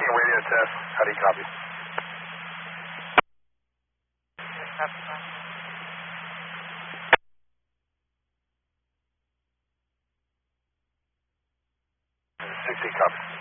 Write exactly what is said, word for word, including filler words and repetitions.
Making radio test. How do you copy? sixty copy.